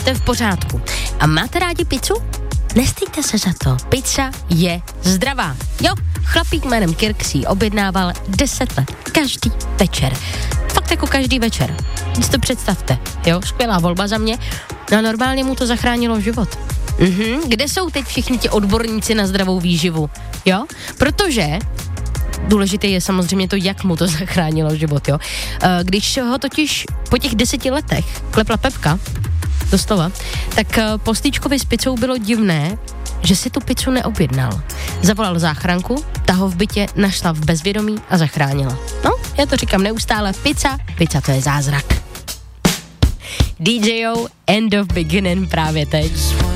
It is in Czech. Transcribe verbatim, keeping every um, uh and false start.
jste v pořádku a máte rádi pizzu? Nestýďte se za to, pizza je zdravá. Jo, chlapík jménem Kirk si ji objednával deset let, každý večer. Fakt jako každý večer. Si to představte, jo, skvělá volba za mě. No a normálně mu to zachránilo život. Mhm, kde jsou teď všichni ti odborníci na zdravou výživu, jo? Protože důležité je samozřejmě to, jak mu to zachránilo život, jo? Když ho totiž po těch deseti letech klepla Pepka, doslova, tak po stýčkovi s pizzou bylo divné, že si tu pizzu neobjednal. Zavolal záchranku, ta ho v bytě našla v bezvědomí a zachránila. No, já to říkám neustále, pizza, pizza to je zázrak. D J O, End of Beginning právě teď.